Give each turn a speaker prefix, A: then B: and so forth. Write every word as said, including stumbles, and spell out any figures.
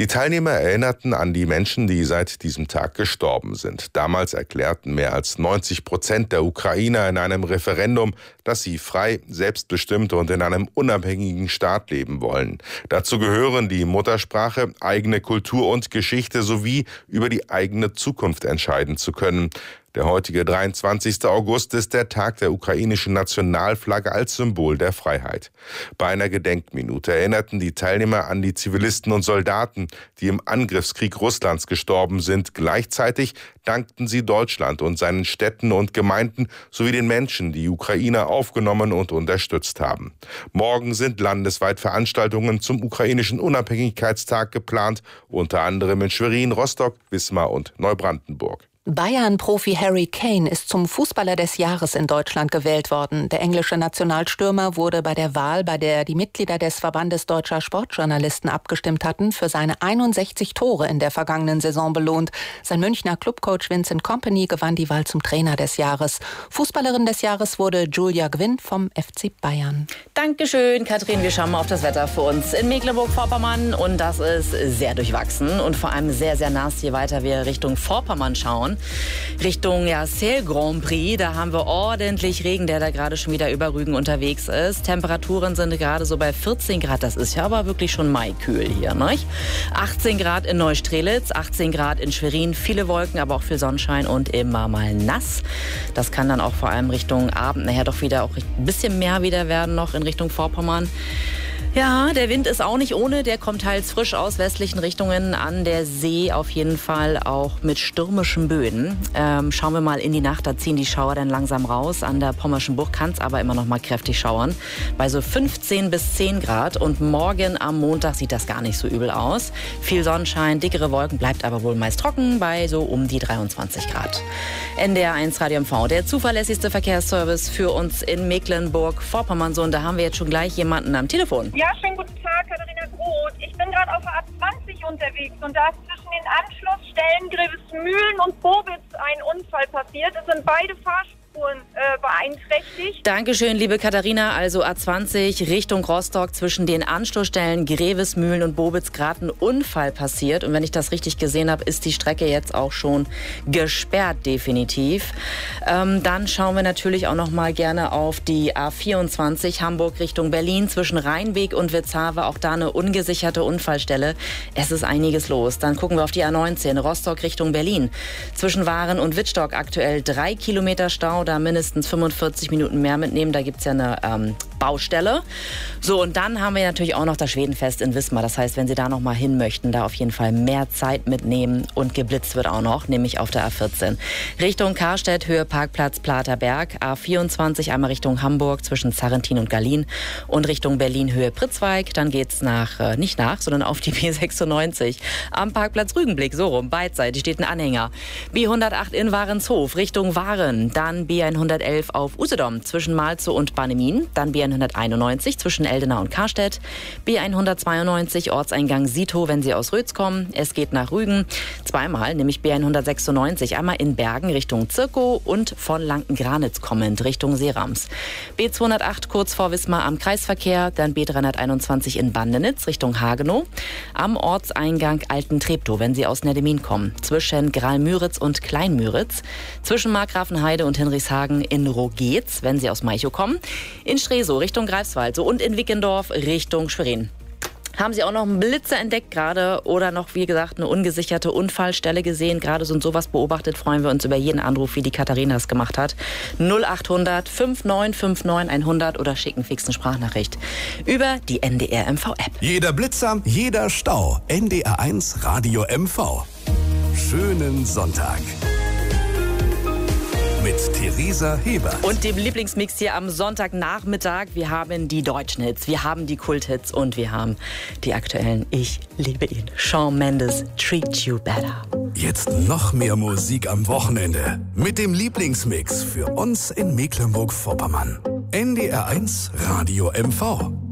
A: Die Teilnehmer erinnerten an die Menschen, die seit diesem Tag gestorben sind. Damals erklärten mehr als neunzig Prozent der Ukrainer in einem Referendum, dass sie frei, selbstbestimmt und in einem unabhängigen Staat leben wollen. Dazu gehören die Muttersprache, eigene Kultur und Geschichte sowie über die eigene Zukunft entscheiden zu können. Der heutige dreiundzwanzigste August ist der Tag der ukrainischen Nationalflagge als Symbol der Freiheit. Bei einer Gedenkminute erinnerten die Teilnehmer an die Zivilisten und Soldaten, die im Angriffskrieg Russlands gestorben sind. Gleichzeitig dankten sie Deutschland und seinen Städten und Gemeinden sowie den Menschen, die Ukrainer aufgenommen und unterstützt haben. Morgen sind landesweit Veranstaltungen zum ukrainischen Unabhängigkeitstag geplant, unter anderem in Schwerin, Rostock, Wismar und Neubrandenburg.
B: Bayern-Profi Harry Kane ist zum Fußballer des Jahres in Deutschland gewählt worden. Der englische Nationalstürmer wurde bei der Wahl, bei der die Mitglieder des Verbandes Deutscher Sportjournalisten abgestimmt hatten, für seine einundsechzig Tore in der vergangenen Saison belohnt. Sein Münchner Clubcoach Vincent Kompany gewann die Wahl zum Trainer des Jahres. Fußballerin des Jahres wurde Julia Gwynn vom F C Bayern.
C: Dankeschön, Katrin. Wir schauen mal auf das Wetter für uns in Mecklenburg-Vorpommern. Und das ist sehr durchwachsen und vor allem sehr, sehr nass, je weiter wir Richtung Vorpommern schauen. Richtung ja, Sail Grand Prix, da haben wir ordentlich Regen, der da gerade schon wieder über Rügen unterwegs ist. Temperaturen sind gerade so bei vierzehn Grad, das ist ja aber wirklich schon Maikühl hier, ne? achtzehn Grad in Neustrelitz, achtzehn Grad in Schwerin, viele Wolken, aber auch viel Sonnenschein und immer mal nass. Das kann dann auch vor allem Richtung Abend nachher doch wieder auch ein bisschen mehr wieder werden noch in Richtung Vorpommern. Ja, der Wind ist auch nicht ohne, der kommt teils frisch aus westlichen Richtungen, an der See auf jeden Fall auch mit stürmischen Böen. Ähm, schauen wir mal in die Nacht, da ziehen die Schauer dann langsam raus. An der Pommerschen Bucht kann es aber immer noch mal kräftig schauern, bei so fünfzehn bis zehn Grad. Und morgen am Montag sieht das gar nicht so übel aus. Viel Sonnenschein, dickere Wolken, bleibt aber wohl meist trocken bei so um die dreiundzwanzig Grad. N D R eins Radio M V, der zuverlässigste Verkehrsservice für uns in Mecklenburg-Vorpommern. So, und da haben wir jetzt schon gleich jemanden am Telefon.
D: Ja, schönen guten Tag, Katharina Groth. Ich bin gerade auf der A zwanzig unterwegs und da ist zwischen den Anschlussstellen Grevesmühlen und Bobitz ein Unfall passiert. Es sind beide Fahrspuren äh, beeinträchtigt.
C: Dankeschön, liebe Katharina. Also A zwanzig Richtung Rostock zwischen den Anschlussstellen Grevesmühlen und Bobitz gerade ein Unfall passiert. Und wenn ich das richtig gesehen habe, ist die Strecke jetzt auch schon gesperrt, definitiv. Ähm, dann schauen wir natürlich auch noch mal gerne auf die A vierundzwanzig Hamburg Richtung Berlin zwischen Rheinweg und Witzhawe. Auch da eine ungesicherte Unfallstelle. Es ist einiges los. Dann gucken wir auf die A neunzehn Rostock Richtung Berlin. Zwischen Waren und Wittstock aktuell drei Kilometer Stau. Da mindestens fünfundvierzig Minuten mehr mitnehmen. Da gibt es ja eine ähm, Baustelle. So, und dann haben wir natürlich auch noch das Schwedenfest in Wismar. Das heißt, wenn Sie da noch mal hin möchten, da auf jeden Fall mehr Zeit mitnehmen. Und geblitzt wird auch noch, nämlich auf der A vierzehn. Richtung Karstedt, Höhe Parkplatz Platerberg. A vierundzwanzig einmal Richtung Hamburg zwischen Zarrentin und Gallien. Und Richtung Berlin, Höhe Pritzweig. Dann geht's nach, äh, nicht nach, sondern auf die B sechsundneunzig. Am Parkplatz Rügenblick, so rum, beidseitig steht ein Anhänger. B hundertacht in Warenshof, Richtung Waren. Dann B hundertelf auf Usedom zwischen Malzow und Bannemin. Dann B hunderteinundneunzig zwischen Eldena und Karstedt. B hundertzweiundneunzig Ortseingang Sito, wenn Sie aus Rötz kommen. Es geht nach Rügen. Zweimal, nämlich B hundertsechsundneunzig. Einmal in Bergen Richtung Zirkow und von Lanken-Granitz kommend Richtung Seerams. B zweihundertacht kurz vor Wismar am Kreisverkehr. Dann B dreihunderteinundzwanzig in Bandenitz Richtung Hagenow. Am Ortseingang Alten-Treptow, wenn Sie aus Neddemin kommen. Zwischen Graal-Müritz und Klein-Müritz. Zwischen Markgrafenheide und Hinrichshagen in Rogetz, wenn Sie aus Malchow kommen. In Stresow Richtung Greifswald so und in Wickendorf Richtung Schwerin. Haben Sie auch noch einen Blitzer entdeckt gerade oder noch, wie gesagt, eine ungesicherte Unfallstelle gesehen? Gerade so und sowas beobachtet, freuen wir uns über jeden Anruf, wie die Katharina es gemacht hat. null achthundert fünfundneunzig neunundfünfzig hundert oder schicken fix eine Sprachnachricht über die N D R M V-App.
E: Jeder Blitzer, jeder Stau. N D R eins Radio M V. Schönen Sonntag. Mit Theresa Hebert.
C: Und dem Lieblingsmix hier am Sonntagnachmittag. Wir haben die deutschen Hits, wir haben die Kulthits und wir haben die aktuellen. Ich liebe ihn. Shawn Mendes, Treat You Better.
E: Jetzt noch mehr Musik am Wochenende. Mit dem Lieblingsmix für uns in Mecklenburg-Vorpommern. N D R eins Radio M V.